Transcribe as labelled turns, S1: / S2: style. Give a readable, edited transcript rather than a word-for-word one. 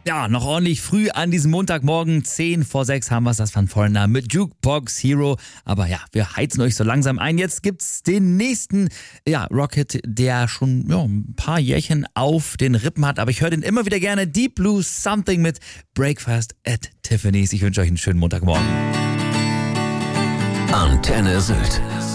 S1: Ja, noch ordentlich früh an diesem Montagmorgen, 5:50 haben wir es, das Van Foreigner mit Jukebox Hero. Aber ja, wir heizen euch so langsam ein. Jetzt gibt's den nächsten Rocket, der schon ein paar Jährchen auf den Rippen hat. Aber ich höre den immer wieder gerne. Deep Blue Something mit Breakfast at Tiffany's. Ich wünsche euch einen schönen Montagmorgen.
S2: Antenne Sylt.